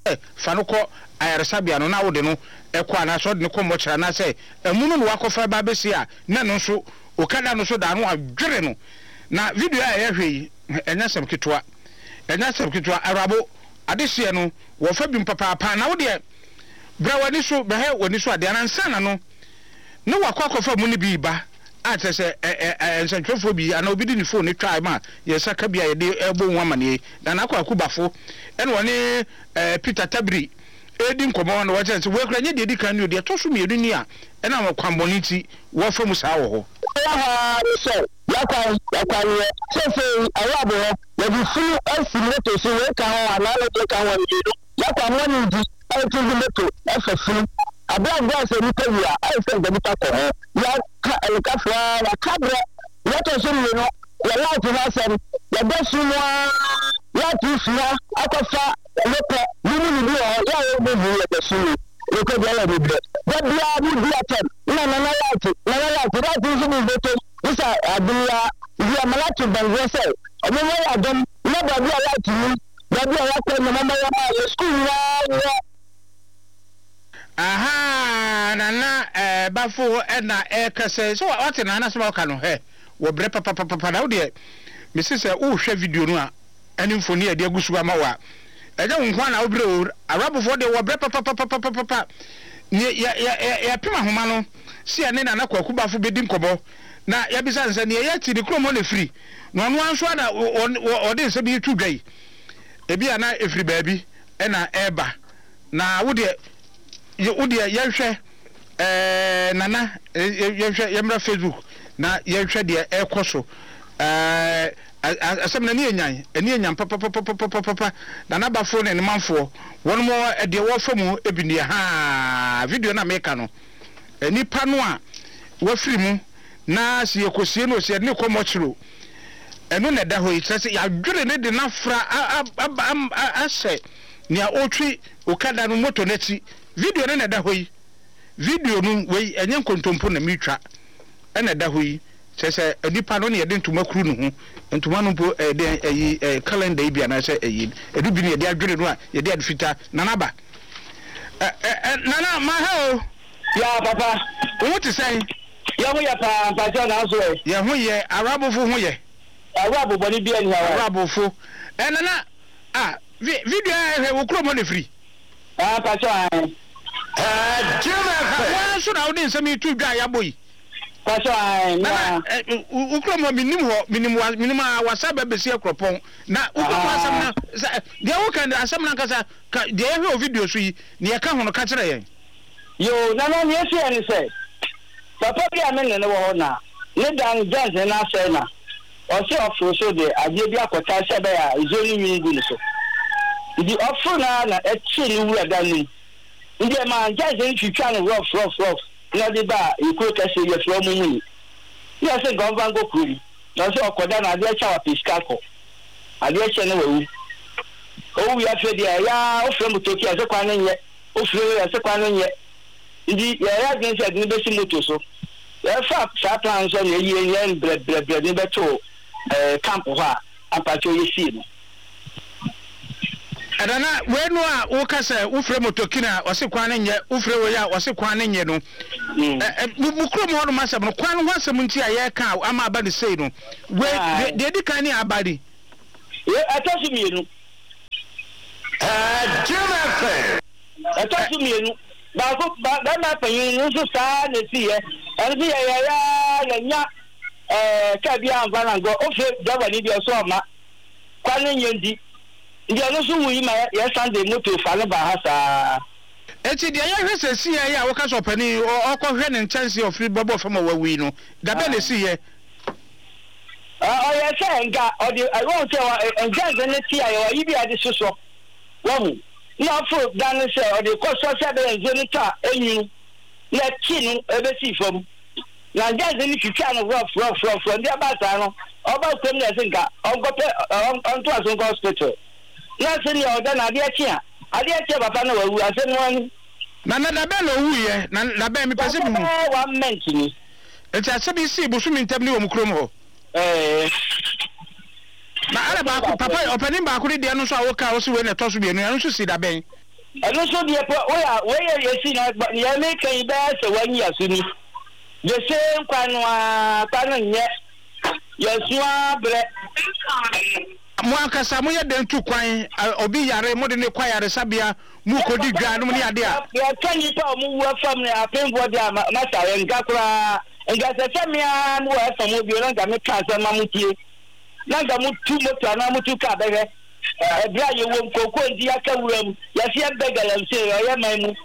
fa no kɔ ayaresabea no na wo de no ekɔ ana so de no kɔ mɔkyera na sɛ emunu no wakɔfa ba besi a na no so okada no so da no adwere no na video a yɛhwɛ yi enya sɛm ketwa arabo adehye no wo fa bi mpapa na wo de bra wani so bɛhɛ wani so ade anansa na no no wakɔfa mu ne bi ba a te sɛ nsɛntwefo bi ana obi di ne phone ne twa ma yɛ saka bia yɛ de ɛbɔ nwama ne na nakɔ akubafo ɛne wɔne Peter Tabri edi nkɔmɔ na wɔkyɛ sɛ wɔkura nye de di kan ne de to so mienu ni a ɛna wɔkwambɔne ti wɔfa mu saa wɔ hɔ so yakwa ye so awabo ye bi funu esimoto so we ka ho ana le ka ho ni yakwa mo ni di e tu moto e fa funu abia gba se ni pe wi a e se gbe ta ko ya ka e ka fra la kabra ya to so mi no ya la tu na sem ya do su mo ya tu funa akofa lopo ni ni bi o ya o bi ya de su ko de la bi de bia ni bi atem na la tu su mi moto isa aduya ya malatu banzese omo ya dom na ba bia la tu ba bia ya ko na mama ya ma school ya aha nana bafo na kase so what na na so ka no he wo bre papa na wo de me se wo hwe video no a ani mfoni e de agusu ama wa eja wo nkwa na wo bre o arabofo de wo bre papa ni ya pima homa no si ane na kwaku bafo bedi nkobo na ya bisa nse ne ya ti de kromo na free no no anso na o de nse bi tudwai ebi ana efri baabi e na eba na wo de yehwe nana yehwe yemra Facebook na yehwe de ekoso asem na ne enyan papa na nabafo ne manfo won mo de wo famu ebini ha video na meka no nipa no a wafiri mu na si ekosie no sie ne komochiro eno na da hoyi sese ya dwere ne de na fra ase nia otwi okada no moto nati video ne na da hoyi video no we enye nkontompo na mitwa ena da hoyi sese nipa no ne ye de ntuma kuru no ho ntuma no po de calendar bi ana se edu bi ne ye de adwere no a ye de adfita nanaba nana ma ha o ya papa wo ti sai ya ho ya pa jo na so e ya ho ye arabofo ho ye arabo boni bi ani ha arabofo nana video he wo kro mo ne free pa jo an wa so na wo de nsami tu dwa ya boyi pa jo an na wo kro mo minim wasaba besi akropon na wo kro asam na de wo kan asam na kasa de he video so yi ne ya ka hono ka kire yen yo na no ne esi ani se papa bi amene ne wo na ne dan janse na se na o se ofro so de ade bi akota se be ya izoni wingu so idi ofro na echi ni wu ada ni ndi ma janse ni twitwa no rough na de ba ikro ka se ye fro mu ni ya se gomba go kuri na se okoda na ade cha wa piskako ade che ne wu o ya fe de ya ofro mutoki ase kwa ne nye ofro ya se kwa ne nye ndi ya gen se ni be si moto so ya fa plan so ne ye bre ni be to camp ho a ampacho ye si no adana wenu a wo kasa wo frɛ motokina ɔse kwan ne nye wo frɛ wo ya ɔse kwan ne nye no mu krom ho no masɛm no kwan ho asɛm nti a yɛ ka ama aba ne sei no we de di kan ne abadi atosu mienu atosu mienu ba ko ba na panyin no so saa ne si ye ɛnti ya nya ka bia amfana go ofe jaba ni bia so ma kwan ne nye ndi ndi ano so wuyi ma ya Sunday moto fa ne ba ha saa eti de ya hwese si ya wo ka so pani okɔhwɛ ne nchance of bobo fama wawi no da be ne si ye ya say nga odi I won't say nchance ne ti ya yi bia de soso wo mu na fo dan say odi ko so say be nje ni ta enyu na kinu ebe si fam na nchance ni twitwa no rough ndi abata no oba kwem na say nga ongope onto aso hospital na se ni oda na ade akia papa na wawu ase no ani na da be no wuye na be mi pese bi mu 1 month ni enti ase bi si busu mi ntam ni wo mukrom ho na ala ba ko papa opening ba ko de no so awoka wo se we na to so bi enu anu so si da ben ɛno so deɛ pɛ wɔyɛ yɛsi na yɛ meka yi bɛyɛ sɛ wɔanyi aso ni yɛse nkwa no a kwa no nyɛ yɛso abrɛ mo ankasa mo yɛ den tu kwan obi yare mo de ne kwa yare sabia mu kodi dwa no ne ade a yɛka nipa a ɔmo wu afam ne apemfo de a masa yɛ nka koraa nka sɛ sɛ mea mo wɔ afam obi no nka meka asɛm ma mo tie na nka mo tu moto na mo tu ka bɛhwɛ ɛbrɛ a yɛwɔ nkoko nti aka wura mu yɛse yɛbɛ galamsey ɔyɛ man mu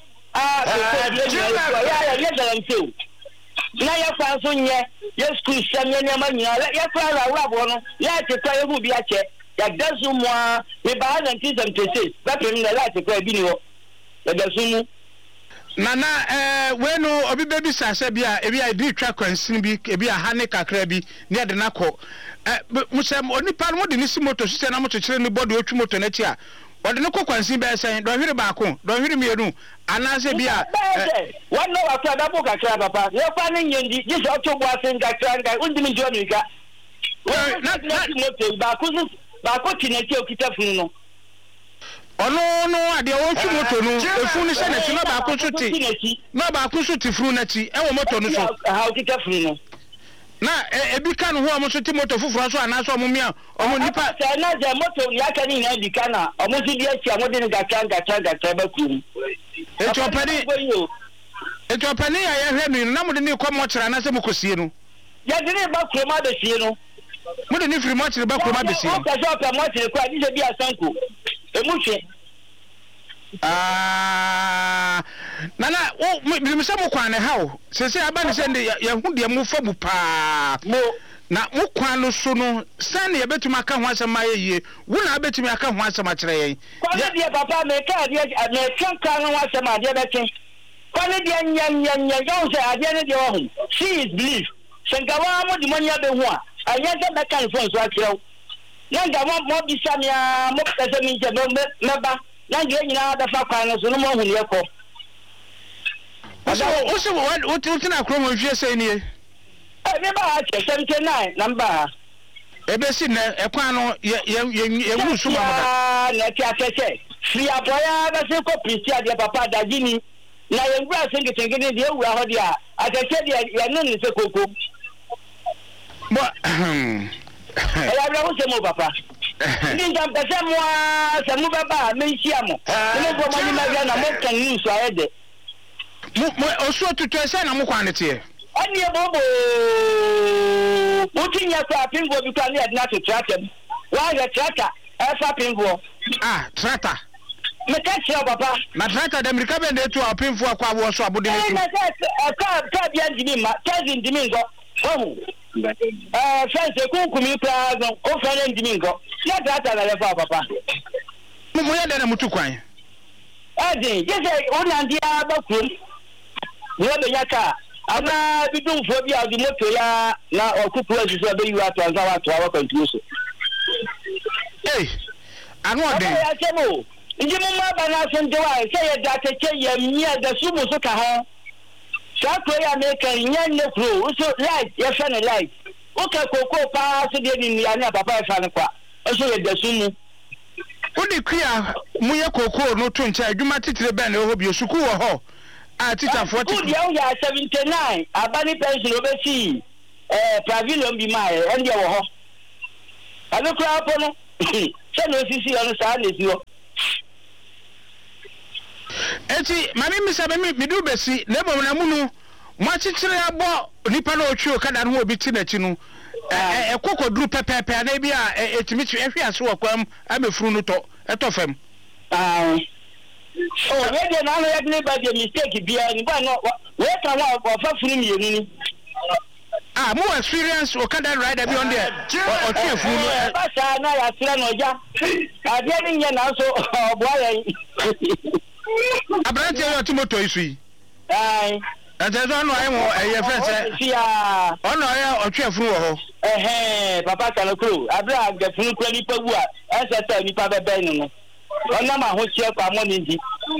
yɛ galamsey na yɛkwa nso nyɛ yɛ skul sɛm yɛ nneɛma nyinaa yɛkora awuraboɔ no yɛate kwa yɛhu bi akyɛ yɛda so mu a mebaa 1976 bɛpem na yɛate kwa bi ni hɔ yɛda so mu nana wenu obi bebi sase bia ebi a di twa kwansin bi ebi a ha ne kakra bi ne de nakɔ musem onipa no de ne si moto sise na moto kyere ne body otwu moto na ti a ɔde ne kɔ kwansin bɛ sɛn dɔ hwere baako dɔ hwere mienu anase bia wɔn no wakɔ da bo kakra papa ne kwa ne nyendi ji sɛ ɔtɔ bo asen kakra ngai undimi njo nika na moto baako tinati okita funu no ono no ade wontu moto no efu ni se na ti na baako so ti na baako so ti furu na ti e wo moto no so ha okita furu no na ebi ka no ho omo so ti moto fufuro so ana so omo mia omo nipa na je moto ya ka ni na di kana omo si di achi amode ni gaka ba kuru etopani ya ye hwe ni na mo de ni ko mo kyera na se mo kosie no ya de ni ba kuru ma de sie no mo de ni firi mo kyera ba kuru ma de sie o ka so ka mo kyera kwa di se bi asanko emuhwe nana o mi se mo kwan ne hawo sese aba ne se ye hu de mo fa bu pa na mo kwan no so no san ne yebetumi aka ho asem ayeye wo na abetumi aka ho asem akere yen kwa de papa me ka de me kan no asem ade beti kwa ne de nya yo se ade ne de ho she is believe sengawa mo di monya be ho a anya se be kan fon so akere na nga mo bi samia mo pese mi je meba na nge nyina da fa kwan no so no mo hu ne ko o se wo tina kro mo hwie se nie me ba ha 79 number ebe si na ekwan no ye wu su ma da na ti atese fi aboya ba se ko prisi ade papa da gini na ye ngura se ngitengene de ewura ho de a atese de ye no ni se koko bo ya bra ho se mo papa ni ndam pese mo se mo baba me nsia mo ni bo mo ni ma na mo kan ni so ayede mo osu otutu ese na mo kwan ne tie ani bobo utinya kwa pingo bi kwa ni adna to tractor wa ya tractor fa pingo tractor me ka chia papa na tractor de mrika be de to apinfo akwa wo so abode ne ka bi andimi ma kazi ndimi ngo fence kunkumi pra go o fa ndimi ngo ya tractor na le fa papa mo ya de na mutu kwan ade jese ona ndia bakum wo be yaka ana bidum fo bi adi moto ya na okupu asiso be yu ato anza wato awa kontuso anu ode ya chemo nji mu ma bana so ndewa se ye da teke ye mia da sumu so ka ho sa ko ya meka nya ne kro so light ye fa ne light o ka koko pa so de ni ya na papa fa ne kwa so ye da sumu odi kria mu ye koko no to ncha adwuma titire ben ho bi osuku wo ho teacher 40 good ya 79 abani pension obesi pavilion bi ma e ndi wo ho anu kra po no se no sisi onu sa na si ho eti mami mi sabe mi du besi na bom na munu mo chichire abo nipa na otwi okada no obi ti na chi no kokoduru pepepe na bi a etimi chi ehwe ase wo kwam amefuru no to etofem we dey na ya dey by the mistake bia ni ba no we ka wa fa funu mi yenu ni mo experience okada rider bi on there o tie funu ba sa na ya sira no ja ade ni nya na so obo ayen abrante yo timoto isu yi Atezo no ayi mo eye fese ono ayi otwe funu wo ho papa kanokro abra ga funu kura ni pagu a enseta ni pa bebe ni no ona ma ho chie kwa mo ni ndi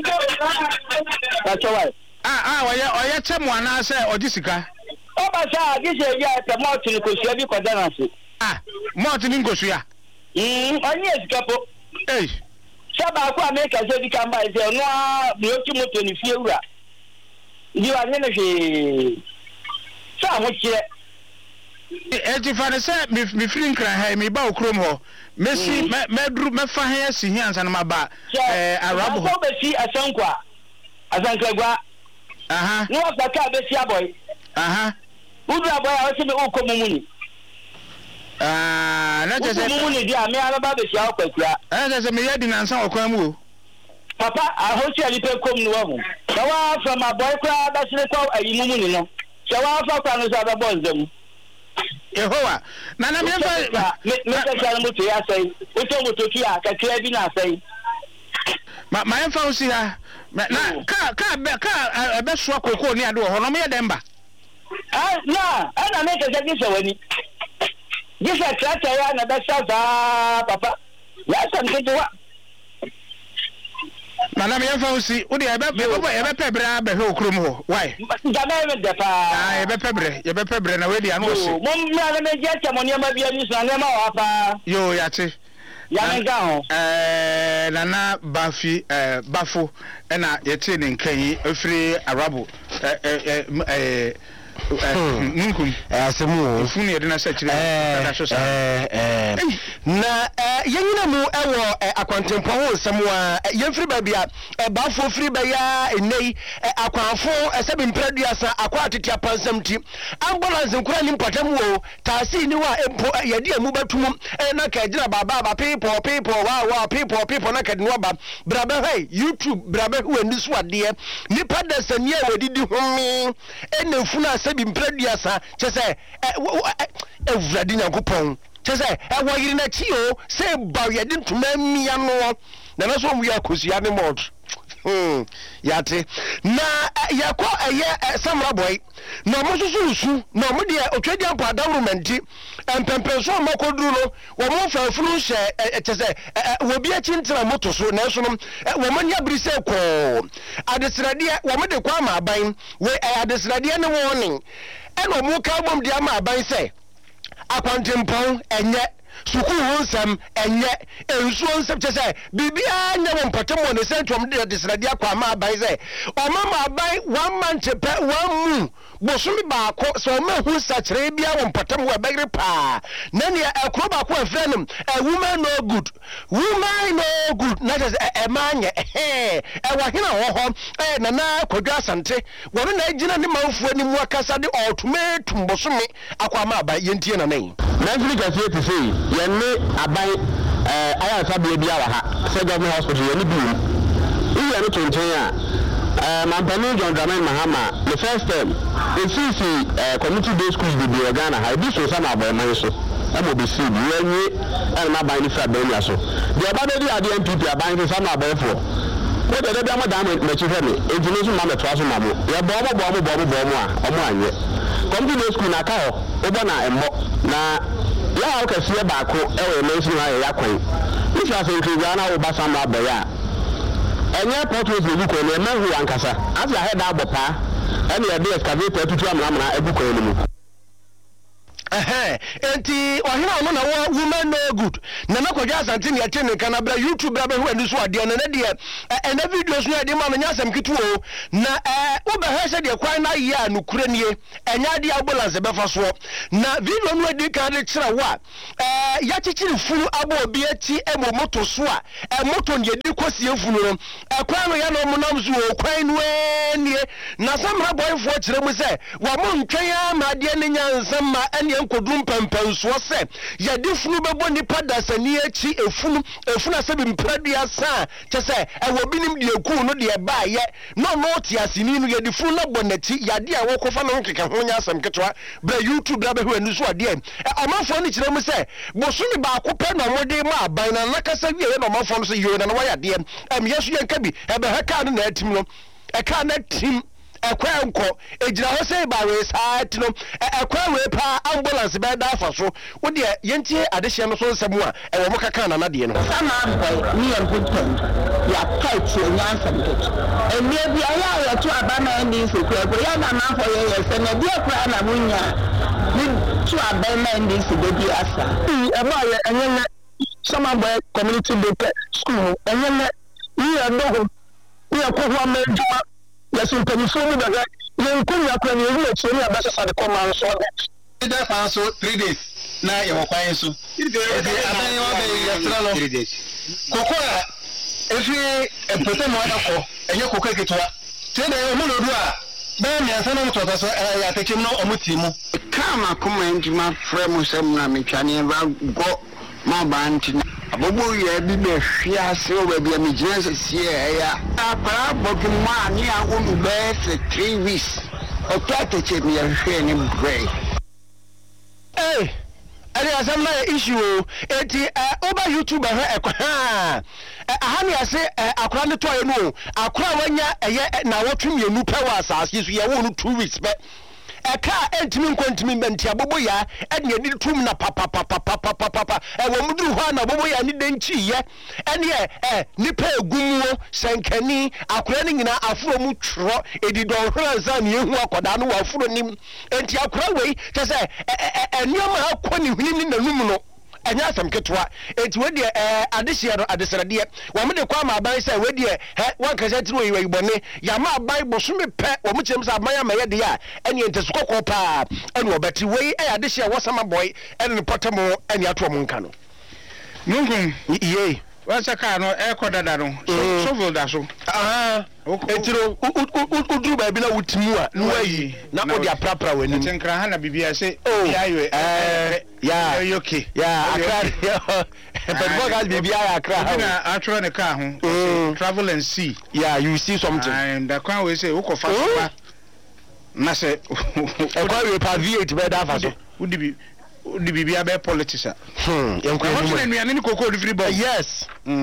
tachowa oye chemu ana se odisika o ba sa gise ya te mo tini ko sia bi ko dana se mo tini ngosu ya onye esika po Saba kwa make a say kamba is no be otu ni fie wura. Di wa ne hwe. Sa mo kire. Eti fa ne say me free nkran ha me ba okrom ho. Messi me fa ha si hi ansa na maba arabo. Ko be si asankwa. Asankagwa. Aha. No wa ka be si aboy. Aha. Udu aboy a wose be ukomumuni. Na je mumuni dia me araba be si akwakura. Je me yedi nansa okwan mu o. Papa a hosi ali pe kom no ho. Sawa from aboy kura da sile kwa ayi mumuni no. Sawa fa kwa no sa ba boss dem. Yehowa na me fa me ka mutu ya sai uto mutu kiya ka kira bi na sai ma en fa usi ha na ka be so akoko ni ade ho no me demba na ana me ka gisa wani gisa trata ya na da sa papa ya san kewa Mana me fa usi udi e be pebra be ho okrom ho why jana me de pa e be pebre na we di anu osi mom me ala me je chamoni ma bia ni so na ma wa pa yo ya te ya nga ho nana bafi bafo na yete ne nkan afiri arabo nunkum asemu funu yede na sachire na yenyina mu ewo akwantempo ho nsemu a yemfiri ba bia bafo firi ba ya enei akwanfo esebi mpraduasa akwa atete apansam ti ambulance nkura ni mpatam wo taasi ni wa empo yede amu batum na ka gina baba people wa people na ka ni ba brabe hey YouTube brabe hu ani so ade nipa da sani a wadidi homi enefuna asebi mpraduasa chese evuradi nyankopon chese ewo yiri na chi o se ba yede ntuma mia no na so mu ya kosia ne mod yate na yakọ samra boy na mo susu na mo de otwadi ampo adawromenti empempenso makoduru no wo mo fa funu hye chese wo bi achintra moto so na so no wo mo nya brise ko adesrade wo mo de kwa ma aban we adesrade ne warning eno mo ka bom de ama aban se akwantimpon enye sukuu nsam enye ensuo nsam chese bibia nya wo mpatemo ne sentom de disrade akwa ma aban se o ma aban 1 month pe 1 mu bosumi baako so ma hu sachire bia wo mpatem wo begre pa na ne ekro baako afrenem woman no good na just emanye wa hina ho na na kodwa asante wo na agina ne manfuo ni mu akasa de automatum bosumi akwa ma aban yentie na nan na Africa say to say yenne aban aya sabia bia wa ha say government hospital yenne bi iya no tonten a Mampani John Dramani Mahama the first time the community day schools be Ghana ha bi so sama boy man so amo be see bi yenye na ban ni fra benya so the abade di ade MPP aban so sama boy for ko de bia mo da ma chi fe me ejinu so ma me twa so ma mo ye bo mo a omo anye community day school na ka ho obo na emmo na ya o ka sie baako e we mention ha ya kwan if you say Ghana o ba sama boy a enye portrait ebuko na emehu ankasa as ya head abopa ene ya be excavator tutu amana ebuko ene mu enti ohina no na woman no good na nakodwa asante ne yete ne kana bra YouTube bra be hu ani so ade na de ene videos no ade ma no nyasam kituo na wo be ha se de kwan na ya nukure nie enya de ambulance be fa so na video no ade ka de kira wa ya chichiri furu abo obi achi emo moto so a moto ne de kosie furu no kwan no ya no monam so kwan no nie na samra boyfo kire mu se wa mo ntwan ma de ne nyansam ma ene nkodum pempenso se ya difunu bebo nipa dasani achi efunu asebi mpradua sa chese ewo binim de eku no de ba ye no ti asini no ya difunu na bonachi ya de a wokofa no nkeke ho nya asem ketwa bra YouTube bra be hu anu so ade omafo ni kire mu se bosumi ba ko pe no mode ma aban na nakasa wie no omafo no so yo na wa ya de yesu yanka bi ebe ha ka no na atim no e ka na tim ekwa nko ejira ho sei ba we saat no ekwa we pa ambulance be da fa so wo de yentie adehye no so nsemu a ewo mokaka na nade no sama boy ni important ya tight nyansa mtoto emie bi aya ya tu abana ndi sekwa ko ya na mafo ye se na dia kra na munya ni tu abana ndi se be bi asa e ma ye enye Some boy community based school and then we are no we are called one yes in telephone that you come here when you reach you are better for the command so that also 3 days na you quiet so if you 3 days kokoa if you put them on ako and you kokoa ketwa tell them mo do a ba me ansa no to so ya take no omutimu kama kuma njima frame sem na metwane ba go ma banti abobo ye bi be hwia se o ba bi me gina se sie ya para bodu ma ni a wo be 3 weeks o tata che mi hwe ni break Any assembly issue, over YouTube, I say, I can't tell you, I cry when you're now watching your new powers as you won't 2 weeks, but a car entering continent, Boboya, and you need to na papa, and when we do one, a boy, and then chi, and Nipe Gumo, Sankani, a craning in a from Tro, a did all her son, you walk on down from him, and Tiakraway, to say, and you are quite winning the luminal. And yes, I'm Ketwa. It's with the addition at the Sadia. One minute, Kwama by say, with the one cassette through your bonnet, Yama Bible, Sumi Pet, or which is a Maya Maya, and you just go pa, and what better way, addition was some boy, and the Potamo, and Yatomuncano. Munkum, yea. What's a car no air quadradano? So will that so. Udu baby na utimua nuai na odi aprapra wani tenkra ha na bibia say ya okay ya akra but bogas bibia akra na atro ne car ho travel and see you see something and the quan we say ukofa so na say ekwa we pa V8 be da fa so udi bibia be politics yankwa ni kokko di free ball yes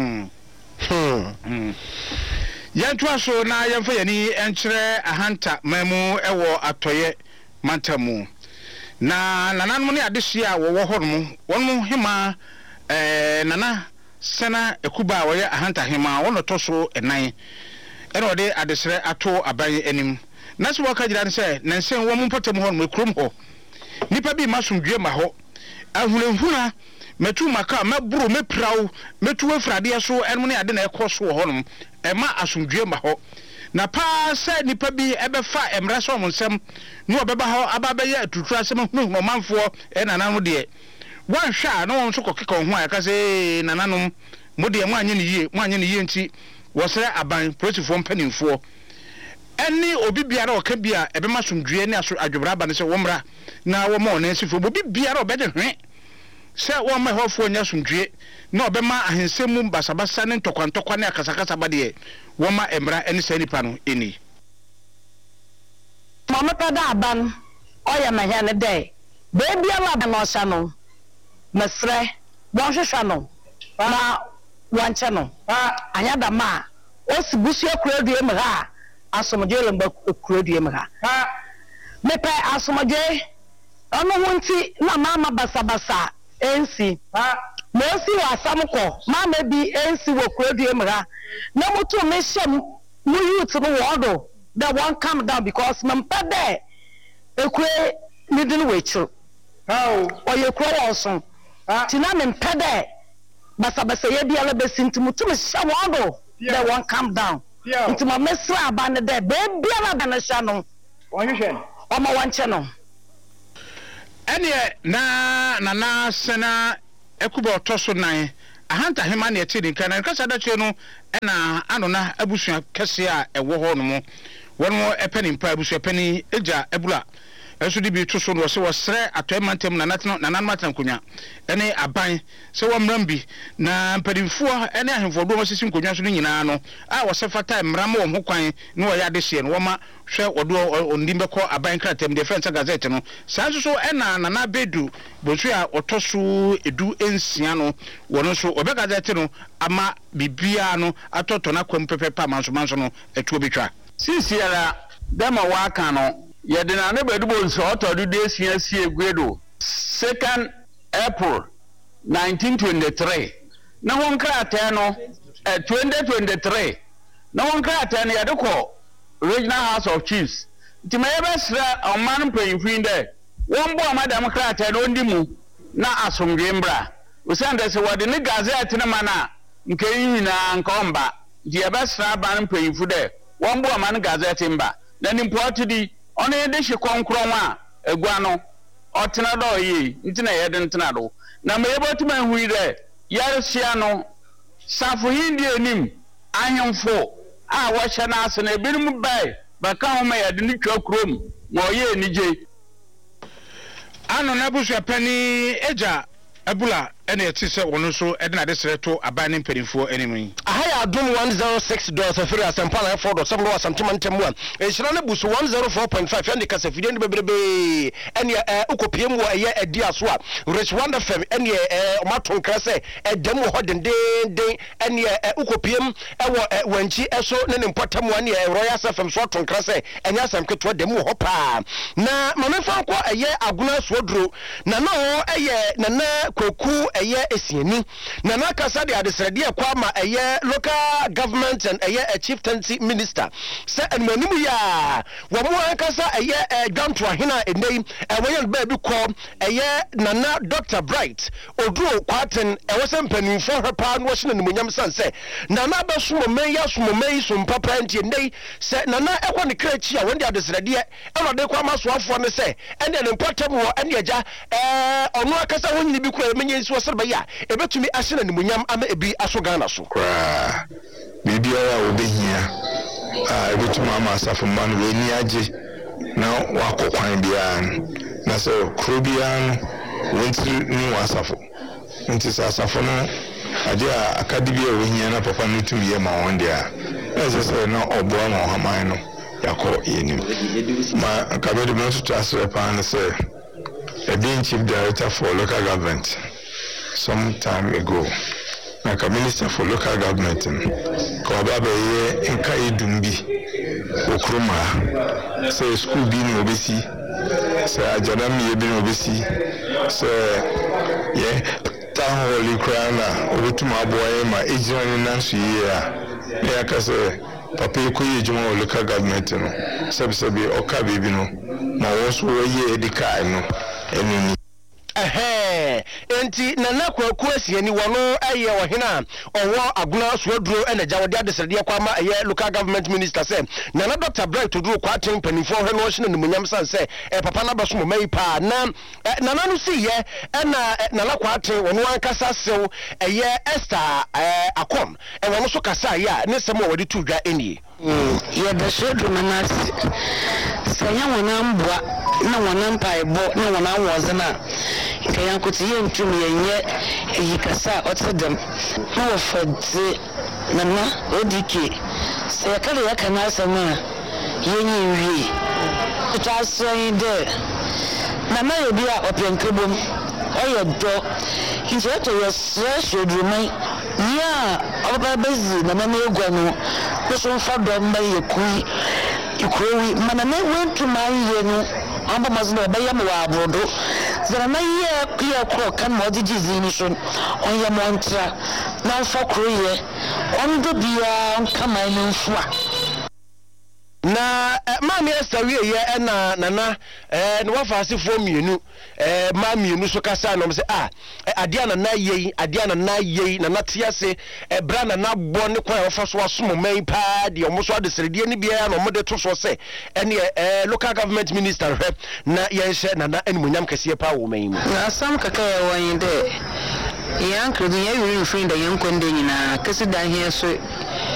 Yantua so na yemfa yani enkyere ahanta mamu ewo atoye mantamu na nananom ne adehia wo honom wonmo hema nana sena ekuba wo ye ahanta hema wono to so enan ene ode adesere ato aban anim na so waka gira ne se nansen wo mo potem honom ekrom ho nipa bi masomdwe ma ho ahunahuna metu maka meburu mepraw metu afrade so enmo ne ade na ekoso honom ema asomdwe ma ho na pa se nipa bi ebefa emra so monsem no obeba ho ababeya atutu asem hunu manfo nananom de wanhwa na won so kokeka ho aka se nananom mo de mo anye ne yie nti wosere aban politifo mpanimfo eni obi biara oka bia ebema asomdwe ne aso adwobra aba ne se womra na wo ma ona sifo obi biara obede hwe se wo ma hofo nya asomdwe na obema ahensemu basabasa ne ntokwa ne akasakasa bade wo ma emra eni se nipa no eni mama pada aban oya ma hia ne dey beebi ala ba no sha no mesre won hwehwa no na wanche no anya da ma osibusu akuradue me ha asomdwe lemba akuradue me ha mepe asomdwe ono wonti na mama basabasa ensi Mosi wa samko mama bi ensi wo kuradue mra na mutu me shem mu youth no wodo that won't come down because mampade ekwe nidin wechiru how oye kro woso tina me mpade basa ye bia la besinti mutu me shem wodo that won't come down nti ma mesra aba ne de be bia la ba na sha no wonhwe o ma wanche no ene na sena ekuba otoso nan ahanta hema na eti dinka na kasa da che no na anona abusua kese a ewo ho no mo wono epeni mpa abusua peni eja ebula eso di bi to so no se wo sre atoemantem na nanan matan kunya ene aban se wo mrambi na mpadimfo ene ahemfo do wasisi nkonwa so nyina no a wo se fata mram wo ho kwan no wo ya de hye no wo ma hwe odo ondimbe ko aban kratem defense gazette no sanso so ena nana bedu bosu a otoso edu ensia no wono so obe gazette no ama bibia no atoto na kwam pepepa manso no etuo betwa sisiara dema waka no yedina ne bedu bonso otodu de siasie egwedo 2nd April 1923 na won krata no 2023 na won krata no yedeko Regional House of Chiefs timayebe sra oman mpanyifin de won bo madam krata no ndimu na asomdwe mbra osande se wode ne gazette ne mana nke nyina nka omba di ebesra ban mpanyimfu de won bo man gazette mba na nimport di ono de hye konkron a egua no otena do yi ntina ye de ntina do na me yebotima hu ide yarsia no safo hindi enim ahemfo a wo hye na ase na ebinim bai baka ho ma ye de ni twa krom mo ye enije ano na busu pani eja abula ene yeti se wono so ede na de sreto aban ne mpedifo enemi ahaya adom 106 afiri asampala f4 somno asamtima ntemu a ehira ne busu 104.5 ende kasafide ne bebrebe ene ukopiem wo eye edi aso a rich wonder fam ene omaton krase edem ho denden ene ukopiem ewo wanchi eso ne mpotam ane royal fm so ton krase enya asam keto dem ho pa na mamefa ko eye aguna suoduro na no eye na na koku eye esieni na na kasa de adesrede kwa ma eye local government and eye chieftaincy minister se enmanim ya wo mo kasa eye dwanto ahena enei woyen ba bi ko eye nana Dr. Bright oduro kwaten ewose mpanimfo hwepa no hye namunyam sanse nana besumo men ya sumo men so mpapa ntie nei se nana ekwa ne krachi a wonde adesrede e de kwa masoafo ne se ene ne mpotam wo ene agya ono akasa wonni bi kura menye nso serba ya ebetumi ahye namunyam ama ebi aso Ghana so kra bibia wa obehia ebetumi ama asafo man we ni age na wakokwan bia na so krobia wonti ni wasafo nti asafo no ade akadibia we hia na papa no tumi ye ma won dia ese na oboa ma haman no yakọ yenim ma kabedo no to asre pan say being chief director for local government some time ago like a minister for local government ko baba ye nka edumbi okroma say school bi ni obesi say ajadam ye bi ni obesi say ye town hall krana obetuma aboye ma ejirani nansu ye a ya ka say papa ko ye juma local government no sabi oka bibi no ma wo so ye edika no enini enti nana kwaku asiani wono eye ohena owo aguna suoduro ene jawode adesrede kwa ma eye local government minister say nana Dr. Bright oduro kwa ten panifo hwe no hye na munyam sanse papa na baso mai pa na nana no si ye na nana kwa ten wono ankasa sew eye Esther akom wono so kasa ya ne sem wo de tudwa eni ye da shodo nana sanya wona mbua na wona mpaibo na wona wozena kaya kuti yentum yenye yikasa otedem na wofadze nana odike se yakale yakana asama yenye wi tutaso de nana yobia openkebom oyedo hinjeto yesreshodruman ya obabezi nana negwa no so fado mba yekui ikrowi manana wentu maye no amba mazno ba yam wa abrodo zara na ye kuya kro kan modiji zini shon on ya montra na fokroye ondo bia on kama ni mfua na mami Esther wie ye na nana ne wafase fo mienu mami enu so kasa no se adia na yei na natiase bra na na bo ne kwa wafa so asomo man pa de omo so adesrede ni bia na omo de to so se ene local government minister hwe na yenhye nana animunyam kase pa wo man mu na sam kaka ya wan de yan kredi ya yuri friend da yankon de nyina kase da hie so